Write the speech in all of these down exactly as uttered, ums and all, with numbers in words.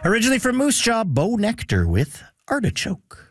Originally from Moose Jaw, Bo Nectar with Artichoke.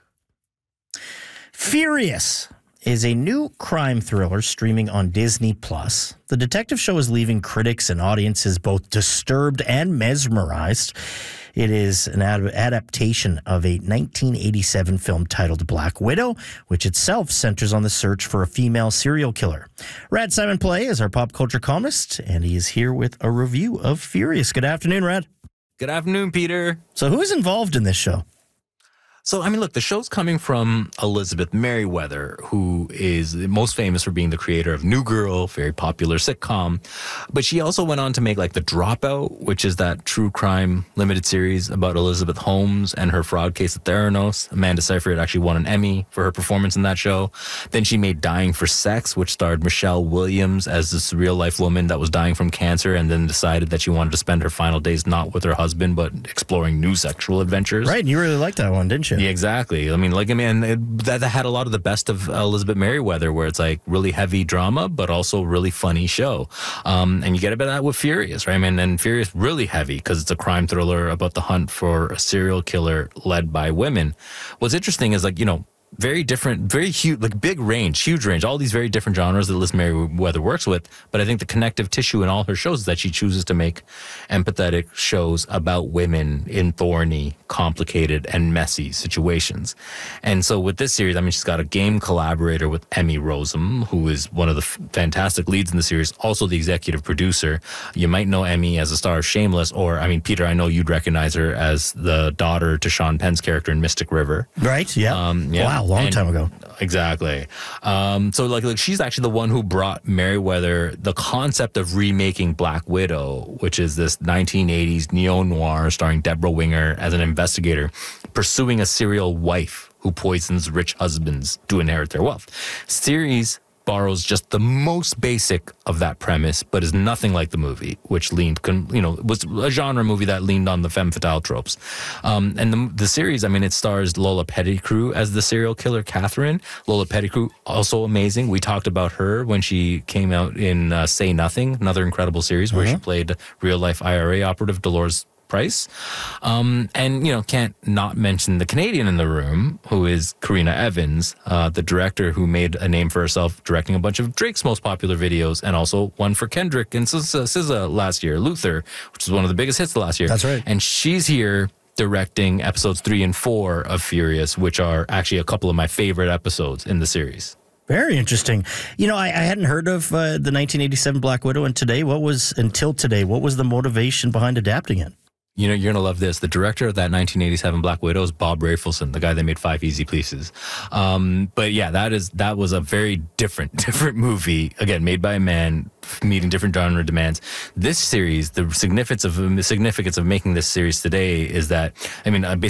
Furious is a new crime thriller streaming on Disney Plus. The detective show is leaving critics and audiences both disturbed and mesmerized. It is an ad- adaptation of a nineteen eighty-seven film titled Black Widow, which itself centers on the search for a female serial killer. Rad Simon Play is our pop culture columnist, and he is here with a review of Furious. Good afternoon, Rad. Good afternoon, Peter. So who is involved in this show? So, I mean, look, the show's coming from Elizabeth Merriweather, who is most famous for being the creator of New Girl, very popular sitcom. But she also went on to make, like, The Dropout, which is that true crime limited series about Elizabeth Holmes and her fraud case at Theranos. Amanda Seyfried actually won an Emmy for her performance in that show. Then she made Dying for Sex, which starred Michelle Williams as this real-life woman that was dying from cancer and then decided that she wanted to spend her final days not with her husband, but exploring new sexual adventures. Right, and you really liked that one, didn't you? Yeah, exactly. I mean, like, I mean, it, that, that had a lot of the best of Elizabeth Merriweather, where it's like really heavy drama, but also really funny show. Um, and you get a bit of that with Furious, right? I mean, and Furious really heavy because it's a crime thriller about the hunt for a serial killer led by women. What's interesting is, like, you know, very different, very huge, like big range, huge range, all these very different genres that Liz Merriweather works with. But I think the connective tissue in all her shows is that she chooses to make empathetic shows about women in thorny, complicated, and messy situations. And so with this series, I mean, she's got a game collaborator with Emmy Rossum, who is one of the f- fantastic leads in the series, also the executive producer. You might know Emmy as a star of Shameless, or, I mean, Peter, I know you'd recognize her as the daughter to Sean Penn's character in Mystic River. Right, yeah. Um, yeah. Wow. Long and, time ago. Exactly. Um, so like, like she's actually the one who brought Merriweather the concept of remaking Black Widow, which is this nineteen eighties neo-noir starring Deborah Winger as an investigator pursuing a serial wife who poisons rich husbands to inherit their wealth. Series borrows just the most basic of that premise, but is nothing like the movie, which leaned, you know, was a genre movie that leaned on the femme fatale tropes. Um, and the, the series, I mean, it stars Lola Pettigrew as the serial killer, Catherine. Lola Pettigrew, also amazing. We talked about her when she came out in uh, Say Nothing, another incredible series where uh-huh. she played real-life I R A operative Dolores Price. Um, and, you know, can't not mention the Canadian in the room, who is Karina Evans, uh, the director who made a name for herself directing a bunch of Drake's most popular videos, and also one for Kendrick and S Z A last year, Luther, which is one of the biggest hits last year. That's right. And she's here directing episodes three and four of Furious, which are actually a couple of my favorite episodes in the series. Very interesting. You know, I, I hadn't heard of uh, the nineteen eighty-seven Black Widow, and today, what was, until today, what was the motivation behind adapting it? You know, you're going to love this. The director of that nineteen eighty-seven Black Widow is Bob Rafelson, the guy that made Five Easy Pieces. Um, but yeah, that is that was a very different, different movie. Again, made by a man, meeting different genre demands. This series, the significance of the significance of making this series today is that, I mean, basically